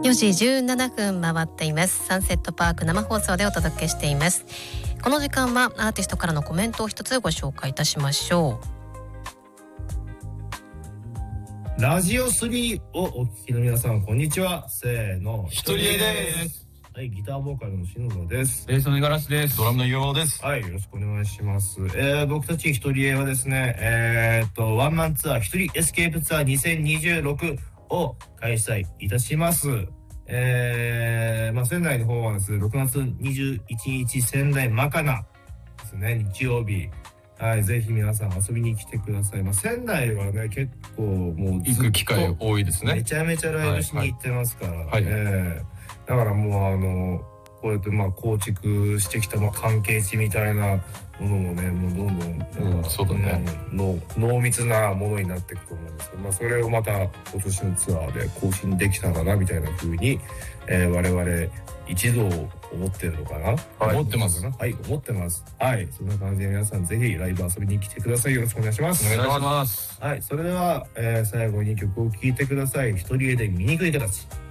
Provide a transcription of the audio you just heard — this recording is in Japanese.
4時17分回っています。サンセットパーク生放送でお届けしています。この時間はアーティストからのコメントを一つご紹介いたしましょう。ラジオ3をお聞きの皆さん、こんにちは。せーの、 ひとりえです。 はい、ギターボーカルの篠野です。 ベースの五十嵐です。ドラムの岩尾です。 はい、よろしくお願いします。僕たちひとりえはですね、ワンマンツアーひとりエスケープツアー2026を開催いたします。仙台の方はですね、6月21日仙台マカナですね、日曜日。はい、ぜひ皆さん遊びに来てください。仙台はね、結構もう行く機会多いですね。 めちゃめちゃライブしに行ってますから。 はい、 だからもうこうやって構築してきた関係値みたいなものもね、もうどんどんそうだね、 濃密なものになっていくと思うんですけど、それをまた今年のツアーで更新できたらなみたいな風に、我々一同思ってるのかな、 はい、思ってます。 はい、思ってます。はい、そんな感じで皆さんぜひライブ遊びに来てください。よろしくお願いします。 お願いします。 はい、それでは、最後に曲を聴いてください。ひとりえで醜い形。